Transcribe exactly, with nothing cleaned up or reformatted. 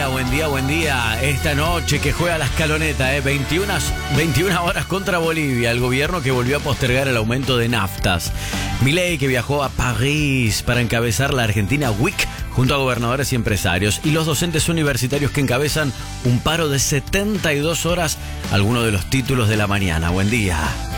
buen día, buen día. Esta noche que juega la escaloneta, eh, veintiuna, veintiuna horas contra Bolivia. El gobierno que volvió a postergar el aumento de naftas. Milei que viajó a París para encabezar la Argentina Week junto a gobernadores y empresarios. Y los docentes universitarios que encabezan un paro de setenta y dos horas. Algunos de los títulos de la mañana. Buen día.